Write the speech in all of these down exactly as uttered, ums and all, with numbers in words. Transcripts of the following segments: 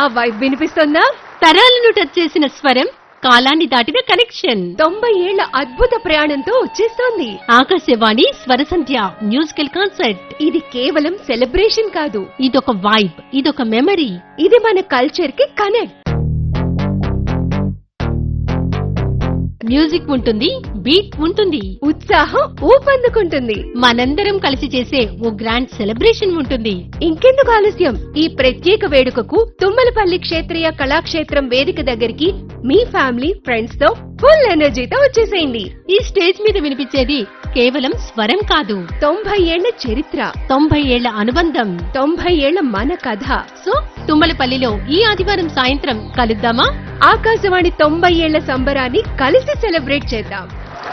ఆ వైబ్ వినిపిస్తుందా? తరాలను టచ్ చేసిన స్వరం, కాలాన్ని దాటిన కనెక్షన్, తొంభై ఏళ్ల అద్భుత ప్రయాణంతో వచ్చేస్తోంది ఆకాశవాణి స్వరసంధ్య మ్యూజికల్ కాన్సర్ట్. ఇది కేవలం సెలబ్రేషన్ కాదు, ఇదొక వైబ్, ఇదొక మెమరీ. ఇది మన కల్చర్ కి కనెక్ట్. మ్యూజిక్ ఉంటుంది, బీట్ ఉంటుంది, ఉత్సాహం ఊపందుకుంటుంది. మనందరం కలిసి చేసే ఓ గ్రాండ్ సెలబ్రేషన్ ఉంటుంది. ఇంకెందుకు ఆలస్యం, ఈ ప్రత్యేక వేడుకకు తుమ్మలపల్లి క్షేత్రీయ కళాక్షేత్రం వేదిక దగ్గరికి మీ ఫ్యామిలీ ఫ్రెండ్స్ తో ఫుల్ ఎనర్జీతో వచ్చేసేయండి. ఈ స్టేజ్ మీద వినిపించేది కేవలం స్వరం కాదు, తొంభై ఏళ్ల చరిత్ర, తొంభై ఏళ్ల అనుబంధం, తొంభై ఏళ్ల మన కథ. సో తుమ్మలపల్లిలో ఈ ఆదివారం సాయంత్రం కలుద్దామా? ఆకాశవాణి తొంభై ఏళ్ల సంబరాన్ని కలిసి సెలబ్రేట్ చేద్దాం.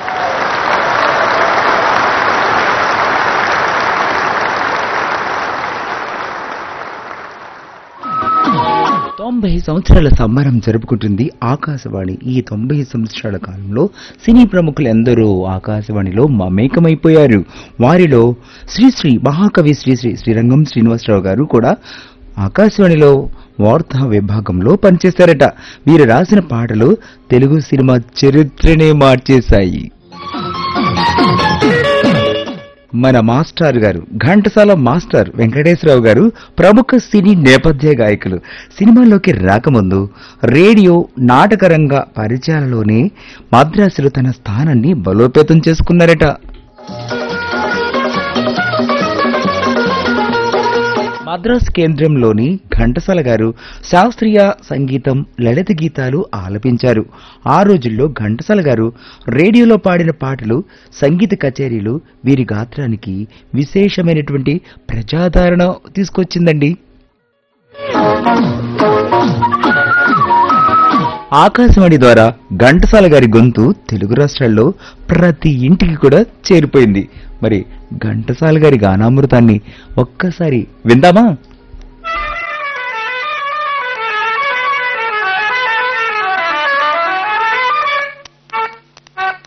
తొంభై సంవత్సరాల సంబరం జరుపుకుంటుంది ఆకాశవాణి. ఈ తొంభై సంవత్సరాల కాలంలో సినీ ప్రముఖులు ఎందరో ఆకాశవాణిలో మమేకమైపోయారు. వారిలో శ్రీశ్రీ మహాకవి శ్రీశ్రీ శ్రీరంగం శ్రీనివాసరావు గారు కూడా ఆకాశవాణిలో వార్తా విభాగంలో పనిచేశారట. వీరు రాసిన పాటలు తెలుగు సినిమా చరిత్రనే మార్చేశాయి. మన మాస్టర్ గారు, ఘంటసాల మాస్టర్ వెంకటేశ్వరరావు గారు ప్రముఖ సినీ నేపథ్య గాయకులు. సినిమాల్లోకి రాకముందు రేడియో, నాటకరంగ పరిచయాలలోనే మద్రాసులో తన స్థానాన్ని బలోపేతం చేసుకున్నారట. మద్రాస్ కేంద్రంలోని ఘంటసాల గారు శాస్త్రీయ సంగీతం, లలిత గీతాలు ఆలపించారు. ఆ రోజుల్లో ఘంటసాల గారు రేడియోలో పాడిన పాటలు, సంగీత కచేరీలు వీరి గాత్రానికి విశేషమైనటువంటి ప్రజాదరణ తీసుకొచ్చిందండి. ఆకాశవాణి ద్వారా ఘంటసాల గారి గొంతు తెలుగు రాష్ట్రాల్లో ప్రతి ఇంటికి కూడా చేరిపోయింది. మరి ఘంటసాల గారి గానామృతాన్ని ఒక్కసారి విందామా?